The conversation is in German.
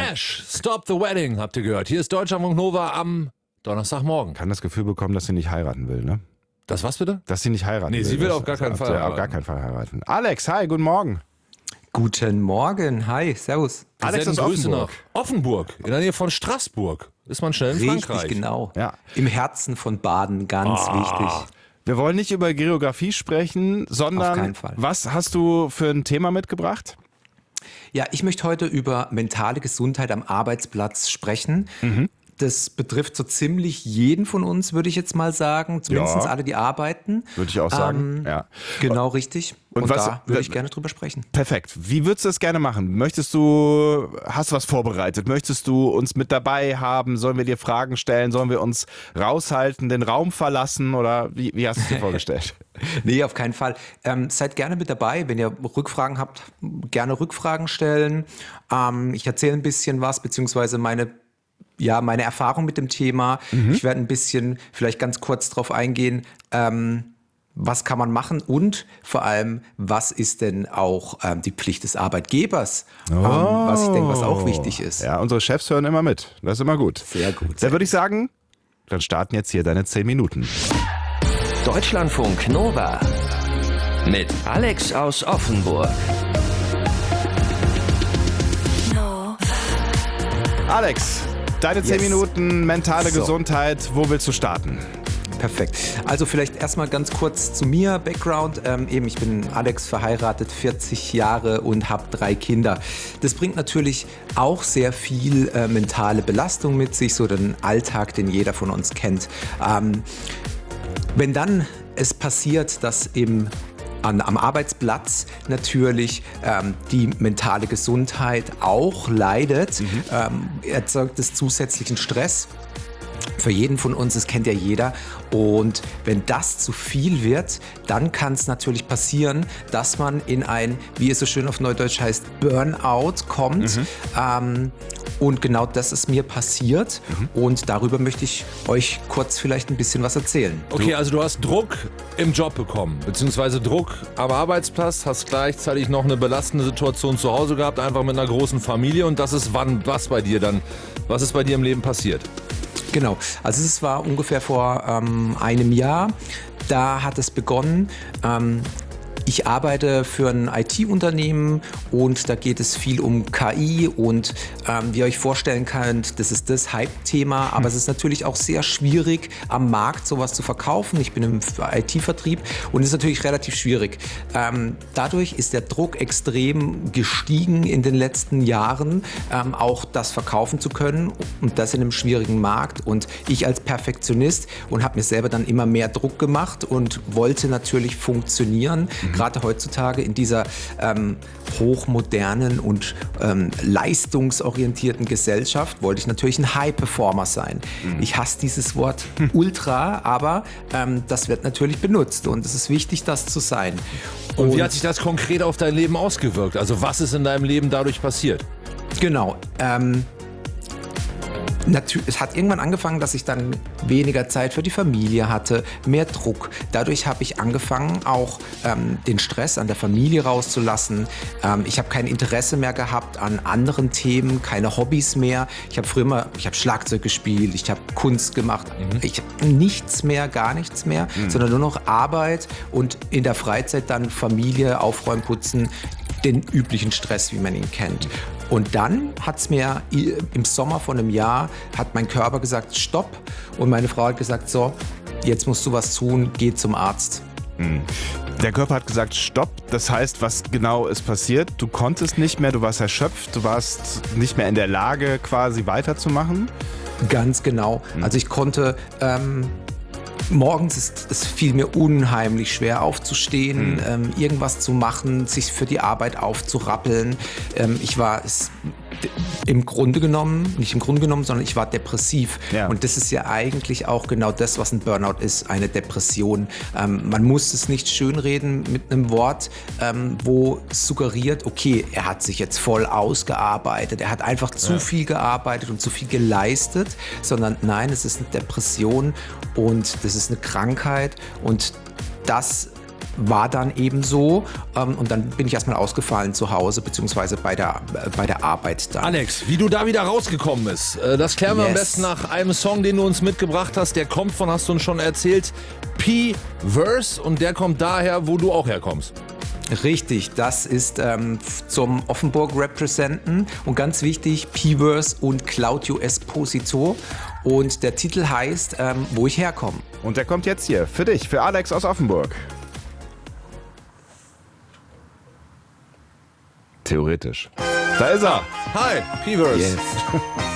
Smash, Stop the Wedding, habt ihr gehört. Hier ist Deutschlandfunk Nova am Donnerstagmorgen. Kann das Gefühl bekommen, dass sie nicht heiraten will, ne? Das was bitte? Dass sie nicht heiraten will. Nee, sie will auf gar keinen Fall heiraten. Auf gar keinen Fall heiraten. Alex, hi, guten Morgen. Guten Morgen, hi, servus. Wir Alex senden aus Grüße Offenburg. nach Offenburg, in der Nähe von Straßburg. Ist man schnell in Frankreich. Richtig, genau. Ja. Im Herzen von Baden, ganz wichtig. Wir wollen nicht über Geografie sprechen, sondern Auf keinen Fall. Was hast du für ein Thema mitgebracht? Ja, ich möchte heute über mentale Gesundheit am Arbeitsplatz sprechen. Das betrifft so ziemlich jeden von uns, würde ich jetzt mal sagen. Zumindest Ja. alle, die arbeiten. Würde ich auch sagen. Ja. Genau, richtig. Und was- da würde ich gerne drüber sprechen. Perfekt. Wie würdest du das gerne machen? Hast du was vorbereitet? Möchtest du uns mit dabei haben? Sollen wir dir Fragen stellen? Sollen wir uns raushalten, den Raum verlassen? Oder wie hast du es dir vorgestellt? Nee, auf keinen Fall. Seid gerne mit dabei. Wenn ihr Rückfragen habt, gerne Rückfragen stellen. Ich erzähle ein bisschen was, beziehungsweise meine Erfahrung mit dem Thema. Ich werde ein bisschen vielleicht ganz kurz drauf eingehen, was kann man machen und vor allem, was ist denn auch die Pflicht des Arbeitgebers, was ich denke, was auch wichtig ist. Ja, unsere Chefs hören immer mit. Das ist immer gut. Sehr gut. Dann würde ich sagen, dann starten jetzt hier deine 10 Minuten. Deutschlandfunk Nova mit Alex aus Offenburg. Alex, deine 10 Yes. Minuten mentale So. Gesundheit. Wo willst du starten? Perfekt. Also vielleicht erstmal ganz kurz zu mir, Background. Ich bin Alex, verheiratet, 40 Jahre und habe 3 Kinder. Das bringt natürlich auch sehr viel mentale Belastung mit sich, so den Alltag, den jeder von uns kennt. Wenn dann es passiert, dass am Arbeitsplatz natürlich die mentale Gesundheit auch leidet, erzeugt es zusätzlichen Stress. Für jeden von uns, das kennt ja jeder. Und wenn das zu viel wird, dann kann es natürlich passieren, dass man in ein, wie es so schön auf Neudeutsch heißt, Burnout kommt. Und genau das ist mir passiert. Und darüber möchte ich euch kurz vielleicht ein bisschen was erzählen. Okay, also du hast Druck im Job bekommen, beziehungsweise Druck am Arbeitsplatz, hast gleichzeitig noch eine belastende Situation zu Hause gehabt, einfach mit einer großen Familie. Und das ist was ist bei dir im Leben passiert? Genau, also es war ungefähr vor einem Jahr, da hat es begonnen. Ich arbeite für ein IT-Unternehmen und da geht es viel um KI und wie ihr euch vorstellen könnt, das ist das Hype-Thema, aber es ist natürlich auch sehr schwierig, am Markt sowas zu verkaufen. Ich bin im IT-Vertrieb und es ist natürlich relativ schwierig. Dadurch ist der Druck extrem gestiegen in den letzten Jahren, auch das verkaufen zu können und das in einem schwierigen Markt. Und ich als Perfektionist und habe mir selber dann immer mehr Druck gemacht und wollte natürlich funktionieren. Gerade heutzutage in dieser hochmodernen und leistungsorientierten Gesellschaft wollte ich natürlich ein High-Performer sein. Ich hasse dieses Wort Ultra, aber das wird natürlich benutzt und es ist wichtig, das zu sein. Und wie hat sich das konkret auf dein Leben ausgewirkt? Also was ist in deinem Leben dadurch passiert? Genau. Es hat irgendwann angefangen, dass ich dann weniger Zeit für die Familie hatte, mehr Druck. Dadurch habe ich angefangen, auch den Stress an der Familie rauszulassen. Ich habe kein Interesse mehr gehabt an anderen Themen, keine Hobbys mehr. Ich habe Schlagzeug gespielt, ich habe Kunst gemacht. Ich habe nichts mehr, gar nichts mehr, sondern nur noch Arbeit und in der Freizeit dann Familie, Aufräumen, Putzen, den üblichen Stress, wie man ihn kennt. Und dann hat es mir im Sommer von einem Jahr, hat mein Körper gesagt, stopp. Und meine Frau hat gesagt, so, jetzt musst du was tun, geh zum Arzt. Der Körper hat gesagt, stopp. Das heißt, was genau ist passiert? Du konntest nicht mehr, du warst erschöpft, du warst nicht mehr in der Lage, quasi weiterzumachen? Ganz genau. Also ich konnte... Morgens es fiel mir unheimlich schwer aufzustehen, irgendwas zu machen, sich für die Arbeit aufzurappeln. Ich war sondern ich war depressiv. Ja. Und das ist ja eigentlich auch genau das, was ein Burnout ist, eine Depression. Man muss es nicht schönreden mit einem Wort, wo suggeriert, okay, er hat sich jetzt voll ausgearbeitet, er hat einfach zu viel gearbeitet und zu viel geleistet, sondern nein, es ist eine Depression und das ist eine Krankheit und das war dann eben so und dann bin ich erstmal ausgefallen zu Hause, beziehungsweise bei der Arbeit dann. Alex, wie du da wieder rausgekommen bist, das klären wir am Yes. besten nach einem Song, den du uns mitgebracht hast. Der kommt von, hast du uns schon erzählt, P-Verse, und der kommt daher, wo du auch herkommst. Richtig, das ist zum Offenburg representen und ganz wichtig, P-Verse und Claudio Esposito, und der Titel heißt Wo ich herkomme. Und der kommt jetzt hier für dich, für Alex aus Offenburg. Theoretisch. Da ist er. Hi, P-Verse. Yes.